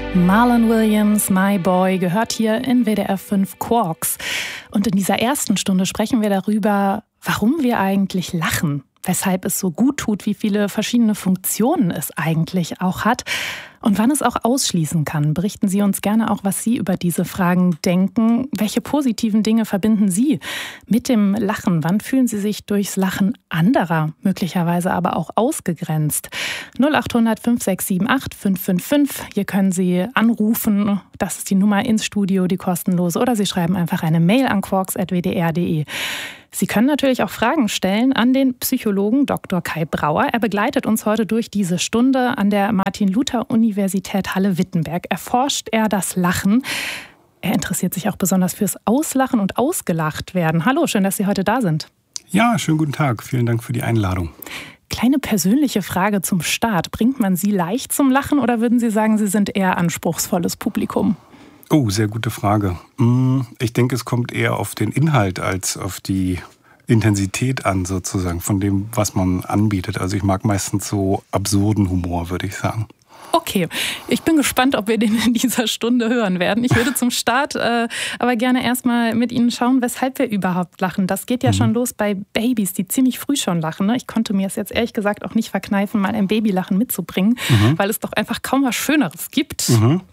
Marlon Williams, My Boy, gehört hier in WDR 5 Quarks. Und in dieser ersten Stunde sprechen wir darüber, warum wir eigentlich lachen, weshalb es so gut tut, wie viele verschiedene Funktionen es eigentlich auch hat und wann es auch ausschließen kann. Berichten Sie uns gerne auch, was Sie über diese Fragen denken. Welche positiven Dinge verbinden Sie mit dem Lachen? Wann fühlen Sie sich durchs Lachen anderer möglicherweise aber auch ausgegrenzt? 0800 5678 555. Hier können Sie anrufen. Das ist die Nummer ins Studio, die kostenlose. Oder Sie schreiben einfach eine Mail an quarks@wdr.de. Sie können natürlich auch Fragen stellen an den Psychologen Dr. Kai Brauer. Er begleitet uns heute durch diese Stunde an der Martin-Luther-Universität Halle-Wittenberg. Erforscht er das Lachen. Er interessiert sich auch besonders fürs Auslachen und ausgelacht werden. Hallo, schön, dass Sie heute da sind. Ja, schönen guten Tag. Vielen Dank für die Einladung. Kleine persönliche Frage zum Start. Bringt man Sie leicht zum Lachen oder würden Sie sagen, Sie sind eher anspruchsvolles Publikum? Oh, sehr gute Frage. Ich denke, es kommt eher auf den Inhalt als auf die Intensität an, sozusagen, von dem, was man anbietet. Also ich mag meistens so absurden Humor, würde ich sagen. Okay, ich bin gespannt, ob wir den in dieser Stunde hören werden. Ich würde zum Start aber gerne erstmal mit Ihnen schauen, weshalb wir überhaupt lachen. Das geht ja schon los bei Babys, die ziemlich früh schon lachen. Ne? Ich konnte mir es jetzt ehrlich gesagt auch nicht verkneifen, mal ein Babylachen mitzubringen, weil es doch einfach kaum was Schöneres gibt.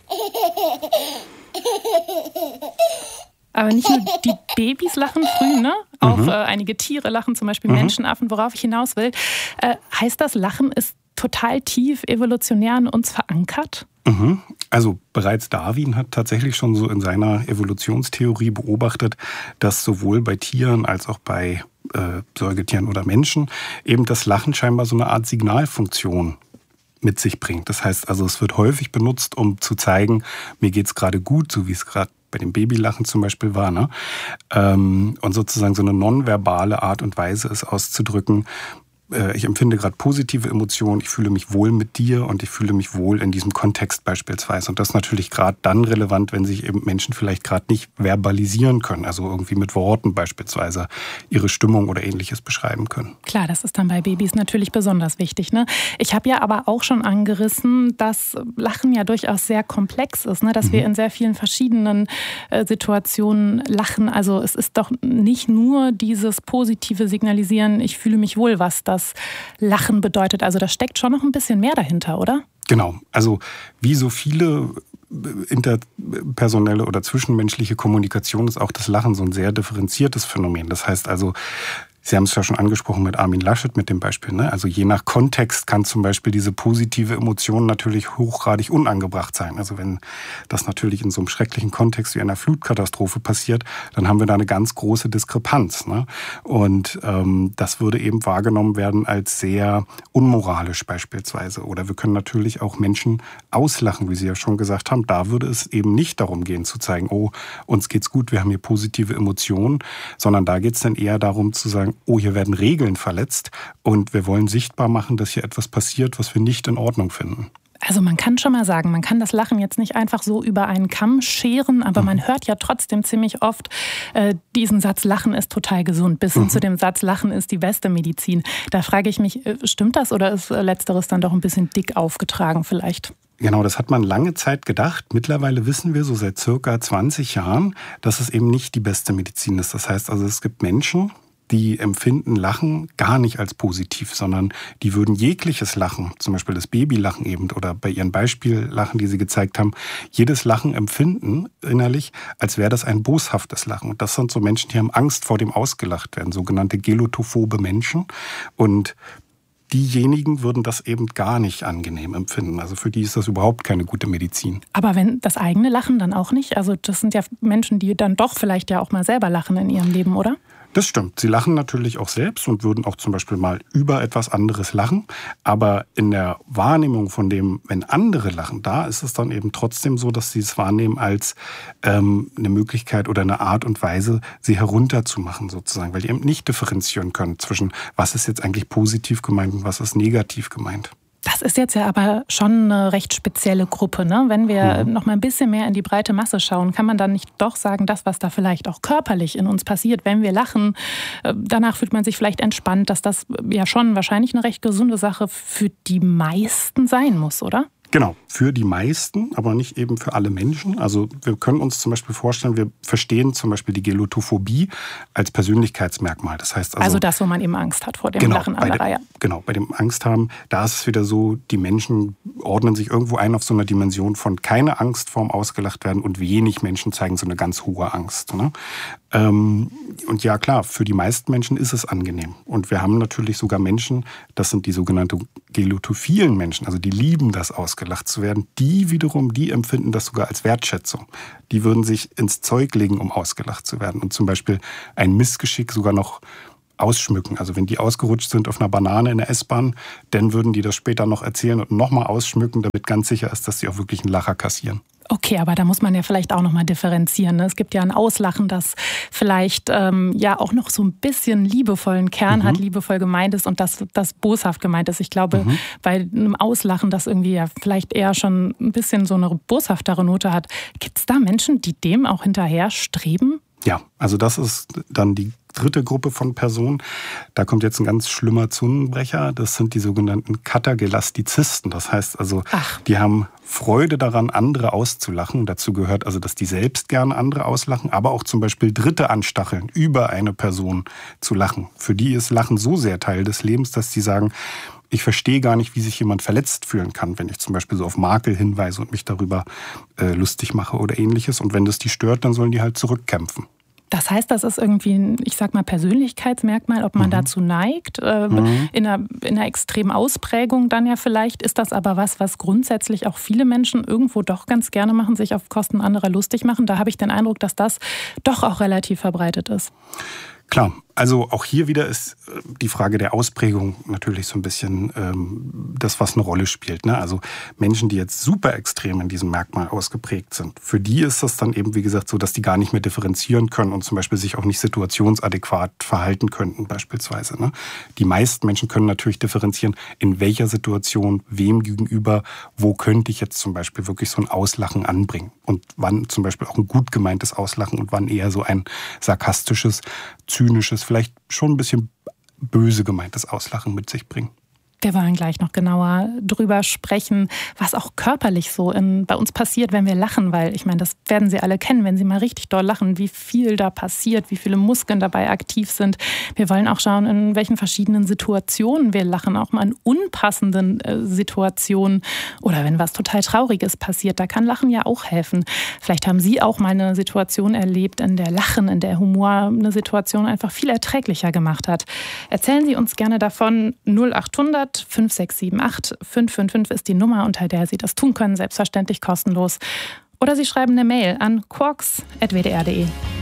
Aber nicht nur die Babys lachen früh, ne? Auch einige Tiere lachen, zum Beispiel Menschenaffen. Worauf ich hinaus will, heißt das, Lachen ist total tief evolutionär in uns verankert? Also bereits Darwin hat tatsächlich schon so in seiner Evolutionstheorie beobachtet, dass sowohl bei Tieren als auch bei Säugetieren oder Menschen eben das Lachen scheinbar so eine Art Signalfunktion mit sich bringt. Das heißt also, es wird häufig benutzt, um zu zeigen, mir geht's gerade gut, so wie es gerade bei dem Babylachen zum Beispiel war. Ne? Und sozusagen so eine nonverbale Art und Weise ist auszudrücken, ich empfinde gerade positive Emotionen, ich fühle mich wohl mit dir und ich fühle mich wohl in diesem Kontext beispielsweise. Und das ist natürlich gerade dann relevant, wenn sich eben Menschen vielleicht gerade nicht verbalisieren können, also irgendwie mit Worten beispielsweise ihre Stimmung oder Ähnliches beschreiben können. Klar, das ist dann bei Babys natürlich besonders wichtig. Ne? Ich habe ja aber auch schon angerissen, dass Lachen ja durchaus sehr komplex ist, ne? Dass wir in sehr vielen verschiedenen Situationen lachen. Also es ist doch nicht nur dieses positive Signalisieren, ich fühle mich wohl, was das Lachen bedeutet. Also da steckt schon noch ein bisschen mehr dahinter, oder? Genau. Also wie so viele interpersonelle oder zwischenmenschliche Kommunikation ist auch das Lachen so ein sehr differenziertes Phänomen. Das heißt also, Sie haben es ja schon angesprochen mit Armin Laschet mit dem Beispiel. Ne? Also je nach Kontext kann zum Beispiel diese positive Emotion natürlich hochgradig unangebracht sein. Also wenn das natürlich in so einem schrecklichen Kontext wie einer Flutkatastrophe passiert, dann haben wir da eine ganz große Diskrepanz. Ne? Und das würde eben wahrgenommen werden als sehr unmoralisch beispielsweise. Oder wir können natürlich auch Menschen auslachen, wie Sie ja schon gesagt haben. Da würde es eben nicht darum gehen zu zeigen, oh, uns geht's gut, wir haben hier positive Emotionen, sondern da geht es dann eher darum zu sagen, oh, hier werden Regeln verletzt und wir wollen sichtbar machen, dass hier etwas passiert, was wir nicht in Ordnung finden. Also man kann schon mal sagen, man kann das Lachen jetzt nicht einfach so über einen Kamm scheren, aber man hört ja trotzdem ziemlich oft diesen Satz, Lachen ist total gesund, bis hin zu dem Satz, Lachen ist die beste Medizin. Da frage ich mich, stimmt das oder ist Letzteres dann doch ein bisschen dick aufgetragen vielleicht? Genau, das hat man lange Zeit gedacht. Mittlerweile wissen wir so seit circa 20 Jahren, dass es eben nicht die beste Medizin ist. Das heißt also, es gibt Menschen, die empfinden Lachen gar nicht als positiv, sondern die würden jegliches Lachen, zum Beispiel das Babylachen eben oder bei Ihren Beispiellachen, die Sie gezeigt haben, jedes Lachen empfinden innerlich, als wäre das ein boshaftes Lachen. Und das sind so Menschen, die haben Angst vor dem ausgelacht werden, sogenannte gelotophobe Menschen. Und diejenigen würden das eben gar nicht angenehm empfinden. Also für die ist das überhaupt keine gute Medizin. Aber wenn das eigene Lachen dann auch nicht? Also das sind ja Menschen, die dann doch vielleicht ja auch mal selber lachen in ihrem Leben, oder? Das stimmt. Sie lachen natürlich auch selbst und würden auch zum Beispiel mal über etwas anderes lachen. Aber in der Wahrnehmung von dem, wenn andere lachen, da ist es dann eben trotzdem so, dass sie es wahrnehmen als eine Möglichkeit oder eine Art und Weise, sie herunterzumachen sozusagen. Weil die eben nicht differenzieren können zwischen, was ist jetzt eigentlich positiv gemeint und was ist negativ gemeint. Das ist jetzt ja aber schon eine recht spezielle Gruppe, ne? Wenn wir noch mal ein bisschen mehr in die breite Masse schauen, kann man dann nicht doch sagen, das, was da vielleicht auch körperlich in uns passiert, wenn wir lachen, danach fühlt man sich vielleicht entspannt, dass das ja schon wahrscheinlich eine recht gesunde Sache für die meisten sein muss, oder? Genau, für die meisten, aber nicht eben für alle Menschen. Also wir können uns zum Beispiel vorstellen, wir verstehen zum Beispiel die Gelotophobie als Persönlichkeitsmerkmal. Das heißt also das, wo man eben Angst hat vor dem Lachen anderer. Ja. Genau, bei dem Angst haben, da ist es wieder so, die Menschen ordnen sich irgendwo ein auf so einer Dimension von keine Angst vorm ausgelacht werden und wenig Menschen zeigen so eine ganz hohe Angst. Ne? Und ja klar, für die meisten Menschen ist es angenehm. Und wir haben natürlich sogar Menschen, das sind die sogenannten gelotophilen Menschen, also die lieben das, ausgelacht zu werden. Die wiederum, die empfinden das sogar als Wertschätzung. Die würden sich ins Zeug legen, um ausgelacht zu werden. Und zum Beispiel ein Missgeschick sogar noch ausschmücken. Also wenn die ausgerutscht sind auf einer Banane in der S-Bahn, dann würden die das später noch erzählen und nochmal ausschmücken, damit ganz sicher ist, dass sie auch wirklich einen Lacher kassieren. Okay, aber da muss man ja vielleicht auch nochmal differenzieren. Es gibt ja ein Auslachen, das vielleicht ja auch noch so ein bisschen liebevollen Kern hat, liebevoll gemeint ist und das boshaft gemeint ist. Ich glaube, bei einem Auslachen, das irgendwie ja vielleicht eher schon ein bisschen so eine boshaftere Note hat, gibt es da Menschen, die dem auch hinterher streben? Ja, also das ist dann die dritte Gruppe von Personen. Da kommt jetzt ein ganz schlimmer Zungenbrecher. Das sind die sogenannten Katagelastizisten. Das heißt also, die haben Freude daran, andere auszulachen. Dazu gehört also, dass die selbst gerne andere auslachen, aber auch zum Beispiel Dritte anstacheln, über eine Person zu lachen. Für die ist Lachen so sehr Teil des Lebens, dass sie sagen, ich verstehe gar nicht, wie sich jemand verletzt fühlen kann, wenn ich zum Beispiel so auf Makel hinweise und mich darüber lustig mache oder ähnliches. Und wenn das die stört, dann sollen die halt zurückkämpfen. Das heißt, das ist irgendwie ein, ich sag mal, Persönlichkeitsmerkmal, ob man dazu neigt, in einer extremen Ausprägung dann ja vielleicht. Ist das aber was grundsätzlich auch viele Menschen irgendwo doch ganz gerne machen, sich auf Kosten anderer lustig machen? Da habe ich den Eindruck, dass das doch auch relativ verbreitet ist. Klar, also auch hier wieder ist die Frage der Ausprägung natürlich so ein bisschen das, was eine Rolle spielt. Ne? Also Menschen, die jetzt super extrem in diesem Merkmal ausgeprägt sind, für die ist das dann eben, wie gesagt, so, dass die gar nicht mehr differenzieren können und zum Beispiel sich auch nicht situationsadäquat verhalten könnten beispielsweise. Ne? Die meisten Menschen können natürlich differenzieren, in welcher Situation, wem gegenüber, wo könnte ich jetzt zum Beispiel wirklich so ein Auslachen anbringen und wann zum Beispiel auch ein gut gemeintes Auslachen und wann eher so ein sarkastisches, zynisches, vielleicht schon ein bisschen böse gemeintes Auslachen mit sich bringen. Wir wollen gleich noch genauer drüber sprechen, was auch körperlich so bei uns passiert, wenn wir lachen. Weil ich meine, das werden Sie alle kennen, wenn Sie mal richtig doll lachen, wie viel da passiert, wie viele Muskeln dabei aktiv sind. Wir wollen auch schauen, in welchen verschiedenen Situationen wir lachen, auch mal in unpassenden Situationen oder wenn was total Trauriges passiert. Da kann Lachen ja auch helfen. Vielleicht haben Sie auch mal eine Situation erlebt, in der Lachen, in der Humor eine Situation einfach viel erträglicher gemacht hat. Erzählen Sie uns gerne davon. 0800 5678 555 ist die Nummer, unter der Sie das tun können, selbstverständlich kostenlos. Oder Sie schreiben eine Mail an quarks@wdr.de.